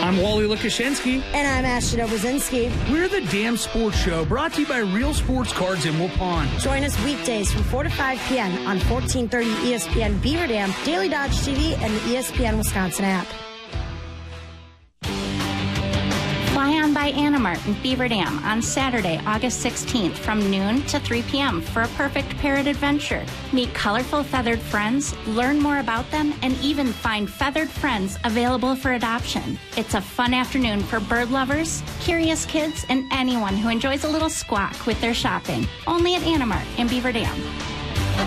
I'm Wally Lukashinsky. And I'm Ashton Oberzinski. We're the Damn Sports Show, brought to you by Real Sports Cards in Waupun. Join us weekdays from 4 to 5 p.m. on 1430 ESPN Beaver Dam, Daily Dodge TV, and the ESPN Wisconsin app. Fly on by Animart in Beaver Dam on Saturday, August 16th from noon to 3 p.m. for a perfect parrot adventure. Meet colorful feathered friends, learn more about them, and even find feathered friends available for adoption. It's a fun afternoon for bird lovers, curious kids, and anyone who enjoys a little squawk with their shopping. Only at Animart in Beaver Dam.